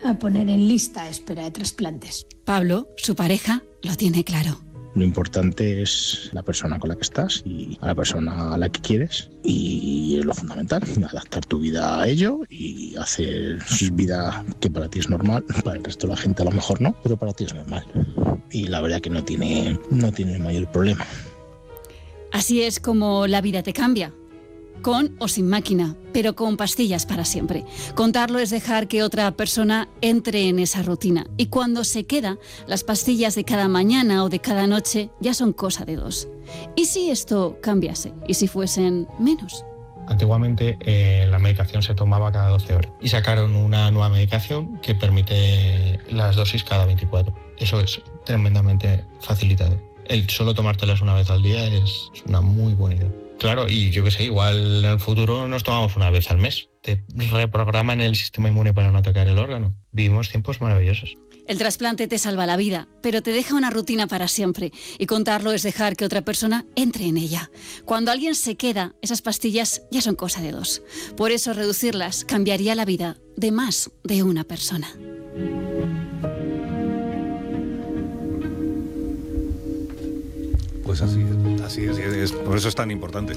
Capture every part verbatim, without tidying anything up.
a poner en lista de espera de trasplantes. Pablo, su pareja, lo tiene claro. Lo importante es la persona con la que estás y a la persona a la que quieres, y es lo fundamental, adaptar tu vida a ello y hacer vida que para ti es normal, para el resto de la gente a lo mejor no, pero para ti es normal. Y la verdad que no tiene, no tiene mayor problema. Así es como la vida te cambia. Con o sin máquina, pero con pastillas para siempre. Contarlo es dejar que otra persona entre en esa rutina. Y cuando se queda, las pastillas de cada mañana o de cada noche ya son cosa de dos. ¿Y si esto cambiase? ¿Y si fuesen menos? Antiguamente eh, la medicación se tomaba cada doce horas y sacaron una nueva medicación que permite las dosis cada veinticuatro. Eso es tremendamente facilitado. El solo tomártelas una vez al día es una muy buena idea. Claro, y yo qué sé, igual en el futuro nos tomamos una vez al mes. Te reprograman el sistema inmune para no atacar el órgano. Vivimos tiempos maravillosos. El trasplante te salva la vida, pero te deja una rutina para siempre. Y contarlo es dejar que otra persona entre en ella. Cuando alguien se queda, esas pastillas ya son cosa de dos. Por eso reducirlas cambiaría la vida de más de una persona. Pues así es, así es, es, por eso es tan importante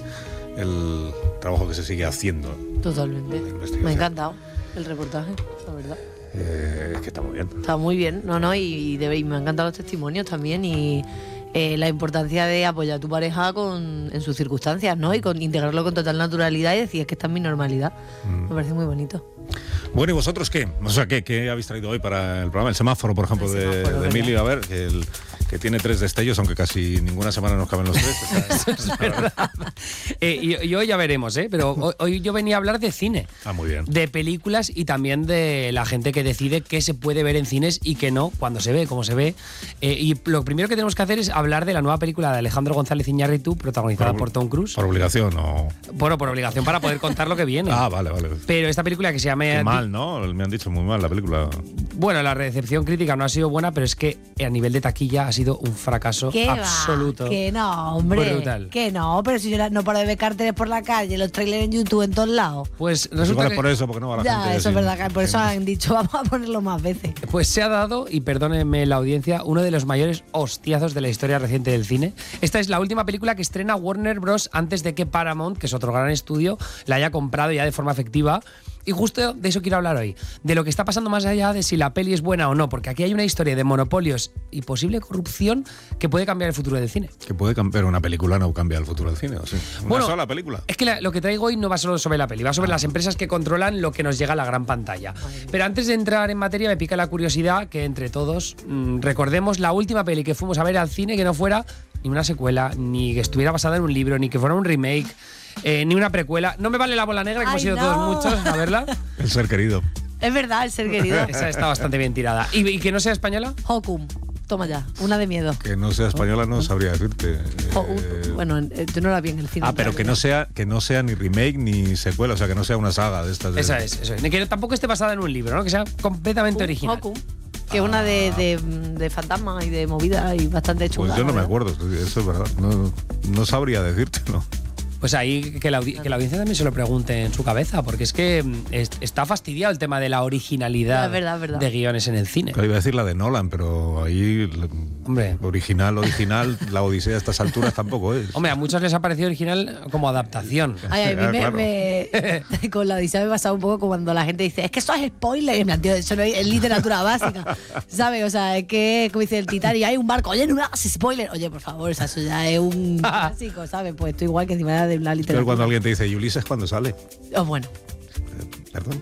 el trabajo que se sigue haciendo. Totalmente. Me ha encantado el reportaje, la verdad. Eh, es que está muy bien. Está muy bien, no, no, y, y, de, y me han encantado los testimonios también y eh, la importancia de apoyar a tu pareja con, en sus circunstancias, ¿no? Y con integrarlo con total naturalidad y decir, es que esta es mi normalidad. Mm. Me parece muy bonito. Bueno, ¿y vosotros qué? O sea, ¿qué, qué habéis traído hoy para el programa? El semáforo, por ejemplo, de, de Emilio, a ver, que, el, que tiene tres destellos, aunque casi ninguna semana nos caben los tres. Eso es verdad. eh, y, y hoy ya veremos, ¿eh? Pero hoy, hoy yo venía a hablar de cine. Ah, muy bien. De películas y también de la gente que decide qué se puede ver en cines y qué no, cuando se ve, cómo se ve. Eh, y lo primero que tenemos que hacer es hablar de la nueva película de Alejandro González Iñárritu, protagonizada por, por Tom Cruise. ¿Por obligación o...? Bueno, por obligación para poder contar lo que viene. Ah, vale, vale. Pero esta película que se llama... Qué mal, ¿no? Me han dicho muy mal la película. Bueno, la recepción crítica no ha sido buena, pero es que a nivel de taquilla ha sido un fracaso ¿Qué absoluto. Va? Que no, hombre. Brutal. Que no, pero si yo no paro de ver carteles por la calle, los trailers en YouTube en todos lados. Pues resulta resulta que que... por eso, porque no va la ya, gente. eso es verdad, por eso han dicho vamos a ponerlo más veces. Pues se ha dado, y perdónenme la audiencia, uno de los mayores hostiazos de la historia reciente del cine. Esta es la última película que estrena Warner Bros. Antes de que Paramount, que es otro gran estudio, la haya comprado ya de forma efectiva. Y justo de eso quiero hablar hoy, de lo que está pasando más allá de si la peli es buena o no, porque aquí hay una historia de monopolios y posible corrupción que puede cambiar el futuro del cine. Que puede cambiar una película, no cambia el futuro del cine, ¿o sí? Una bueno, sola película. Es que la, lo que traigo hoy no va solo sobre la peli, va sobre ah. las empresas que controlan lo que nos llega a la gran pantalla. Ay. Pero antes de entrar en materia me pica la curiosidad que entre todos mmm, recordemos la última peli que fuimos a ver al cine que no fuera ni una secuela, ni que estuviera basada en un libro, ni que fuera un remake. Eh, ni una precuela. No me vale La bola negra, que Ay, hemos ido no. todos muchos a verla. El ser querido. Es verdad, el ser querido. Esa está bastante bien tirada. ¿Y, y que no sea española? Hokum. Toma ya, una de miedo. Que no sea española no sabría decirte. Oh, eh, bueno, tú no la vi en el cine. Ah, pero que no sea que no sea ni remake ni secuela, o sea, que no sea una saga de estas. De... Esa es, eso es. Que tampoco esté basada en un libro, ¿no? Que sea completamente uh, original. Hokum. Que es ah. una de, de, de fantasma y de movida y bastante chula. Pues yo no ¿verdad? me acuerdo, eso es verdad. No, no sabría decirte, ¿no? Pues ahí que la, que la audiencia también se lo pregunte en su cabeza, porque es que es, está fastidiado el tema de la originalidad es verdad, es verdad. de guiones en el cine. Pero iba a decir la de Nolan, pero ahí Hombre. original, original, la Odisea a estas alturas tampoco es. Hombre, a muchos les ha parecido original como adaptación. Ay, a mí ah, me, claro. me, con la Odisea me ha pasado un poco como cuando la gente dice, es que eso es spoiler, y me tío, eso no es literatura básica, ¿sabes? O sea, es que, como dice el Titanic, hay un barco, oye, no hagas spoiler. Oye, por favor, o sea, eso ya es un clásico, ¿sabes? Pues esto igual que encima de la literatura. Pero cuando alguien te dice, ¿y Ulises cuándo sale? Oh, bueno. Eh, perdón.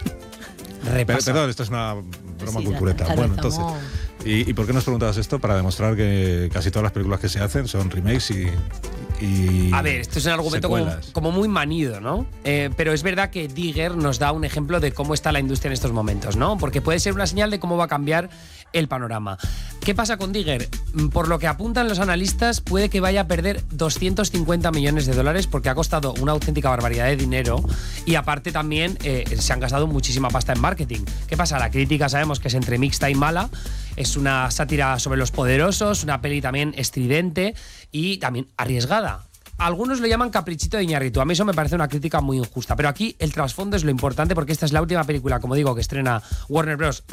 Repasa. Perdón, esto es una broma sí, cultureta. La, la bueno, entonces. ¿y, ¿Y por qué nos preguntabas esto? Para demostrar que casi todas las películas que se hacen son remakes y. y a ver, esto es un argumento como, como muy manido, ¿no? Eh, pero es verdad que Digger nos da un ejemplo de cómo está la industria en estos momentos, ¿no? Porque puede ser una señal de cómo va a cambiar el panorama. ¿Qué pasa con Digger? Por lo que apuntan los analistas, puede que vaya a perder doscientos cincuenta millones de dólares porque ha costado una auténtica barbaridad de dinero y aparte también eh, se han gastado muchísima pasta en marketing. ¿Qué pasa? La crítica sabemos que es entre mixta y mala. Es una sátira sobre los poderosos, una peli también estridente y también arriesgada. Algunos lo llaman caprichito de Iñárritu. A mí eso me parece una crítica muy injusta. Pero aquí el trasfondo es lo importante porque esta es la última película, como digo, que estrena Warner Bros.